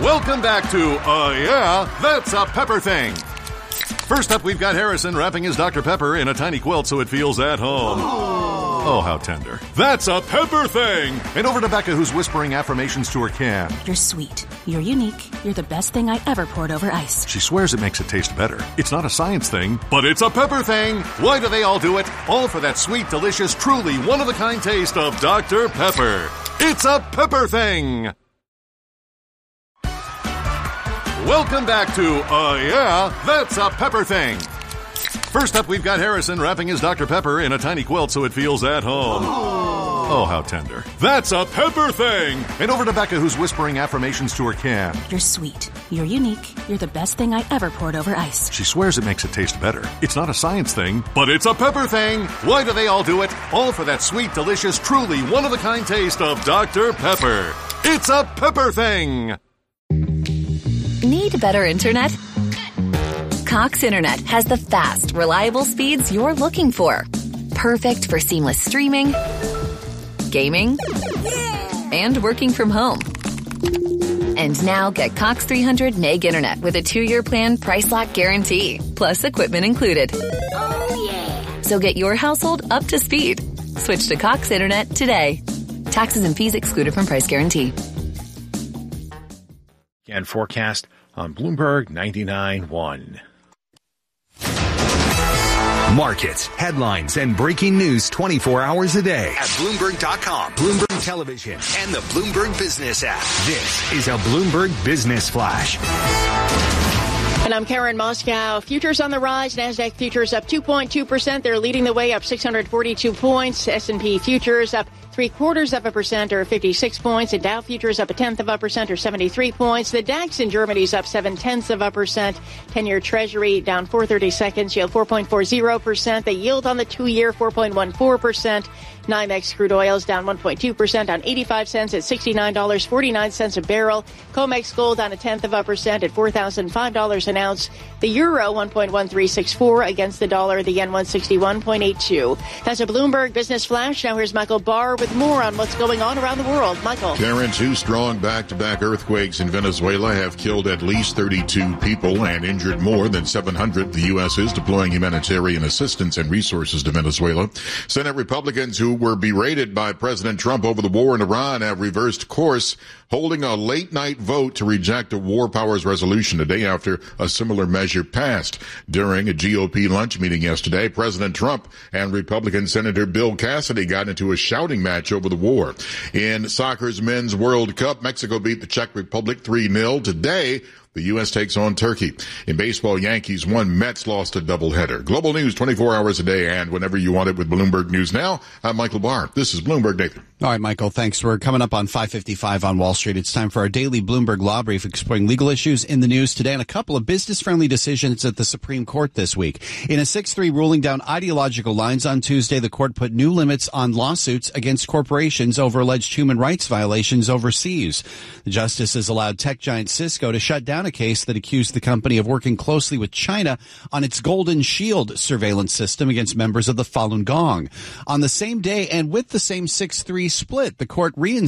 Welcome back to Yeah, That's a Pepper Thing. First up, we've got Harrison wrapping his Dr. Pepper in a tiny quilt so it feels at home. Oh, how tender. That's a Pepper Thing! And over to Becca, who's whispering affirmations to her can. You're sweet. You're unique. You're the best thing I ever poured over ice. She swears it makes it taste better. It's not a science thing, but it's a pepper thing. Why do they all do it? All for that sweet, delicious, truly one-of-a-kind taste of Dr. Pepper. It's a Pepper Thing! Welcome back to Yeah, That's a Pepper Thing. First up, we've got Harrison wrapping his Dr. Pepper in a tiny quilt so it feels at home. Oh, how tender. That's a Pepper Thing! And over to Becca, who's whispering affirmations to her can. You're sweet. You're unique. You're the best thing I ever poured over ice. She swears it makes it taste better. It's not a science thing, but it's a pepper thing. Why do they all do it? All for that sweet, delicious, truly one-of-a-kind taste of Dr. Pepper. It's a Pepper Thing! Need better internet? Cox Internet has the fast, reliable speeds you're looking for. Perfect for seamless streaming, gaming, and working from home. And now get Cox 300 meg internet with a 2-year plan price lock guarantee, plus equipment included. Oh, yeah. So get your household up to speed. Switch to Cox Internet today. Taxes and fees excluded from price guarantee. And forecast on Bloomberg 99.1. Markets, headlines, and breaking news 24 hours a day at Bloomberg.com, Bloomberg Television, and the Bloomberg Business app. This is a Bloomberg Business Flash. And I'm Karen Moscow. Futures on the rise. NASDAQ futures up 2.2%. They're leading the way, up 642 points. S&P futures up 0.75% or 56 points. And Dow futures up 0.1% or 73 points. The DAX in Germany is up 0.7%. 10-year Treasury down 4/32, yield 4.40%. The yield on the 2-year 4.14%. NYMEX crude oil is down 1.2%, down 85 cents at $69.49 a barrel. COMEX gold down 0.1% at $4,005 an ounce. The euro 1.1364 against the dollar. The yen 161.82. That's a Bloomberg Business Flash. Now here's Michael Barr with more on what's going on around the world. Michael. Karen, 2 strong back-to-back earthquakes in Venezuela have killed at least 32 people and injured more than 700. The U.S. is deploying humanitarian assistance and resources to Venezuela. Senate Republicans who were berated by President Trump over the war in Iran have reversed course, holding a late-night vote to reject a war powers resolution a day after a similar measure passed. During a GOP lunch meeting yesterday, President Trump and Republican Senator Bill Cassidy got into a shouting match over the war. In soccer's Men's World Cup, Mexico beat the Czech Republic 3-0. Today, the U.S. takes on Turkey. In baseball, Yankees won, Mets lost a doubleheader. Global news 24 hours a day and whenever you want it with Bloomberg News Now. I'm Michael Barr. This is Bloomberg Nathan. All right, Michael, thanks. We're coming up on 5:55 on Wall Street. It's time for our daily Bloomberg Law Brief exploring legal issues in the news today and a couple of business-friendly decisions at the Supreme Court this week. In a 6-3 ruling down ideological lines on Tuesday, the court put new limits on lawsuits against corporations over alleged human rights violations overseas. The justices allowed tech giant Cisco to shut down a case that accused the company of working closely with China on its Golden Shield surveillance system against members of the Falun Gong. On the same day and with the same 6-3 split, the court reinstated